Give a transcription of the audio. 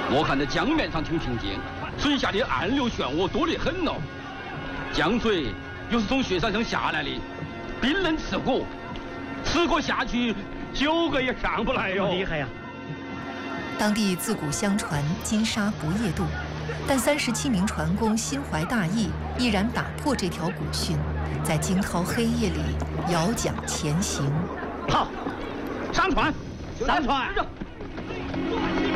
我看这江面上挺平静，水下的暗流漩涡多得很哦。江水又是从雪山上下来的，冰冷刺骨，吃过下去9个也上不来哟。 厉害呀！ 当地自古相传金沙不夜渡，但37名船工心怀大义，毅然打破这条古训，在惊涛黑夜里摇桨前行。 好，上船，上船！